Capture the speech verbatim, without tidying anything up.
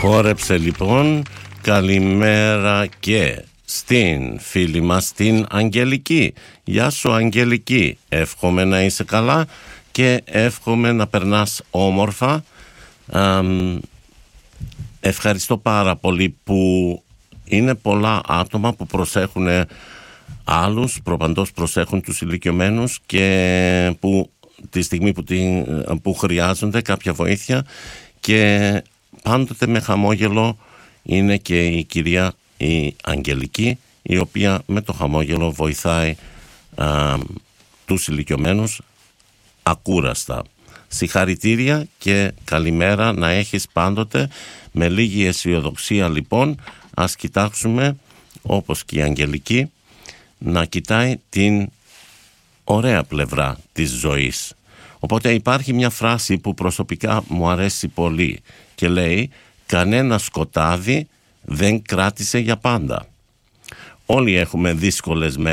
Χόρεψε λοιπόν. Καλημέρα και στην φίλη μας την Αγγελική. Γεια σου Αγγελική, εύχομαι να είσαι καλά και εύχομαι να περνάς όμορφα. Α, ευχαριστώ πάρα πολύ που είναι πολλά άτομα που προσέχουν άλλους, προπαντός προσέχουν τους ηλικιωμένους και που τη στιγμή που, την, που χρειάζονται κάποια βοήθεια, και πάντοτε με χαμόγελο είναι και η κυρία η Αγγελική, η οποία με το χαμόγελο βοηθάει α, τους ηλικιωμένους ακούραστα. Συγχαρητήρια και καλημέρα να έχεις πάντοτε. Με λίγη αισιοδοξία λοιπόν ας κοιτάξουμε, όπως και η Αγγελική, να κοιτάει την ωραία πλευρά της ζωής. Οπότε υπάρχει μια φράση που προσωπικά μου αρέσει πολύ και λέει: κανένα σκοτάδι δεν κράτησε για πάντα. Όλοι έχουμε δύσκολες μέρες.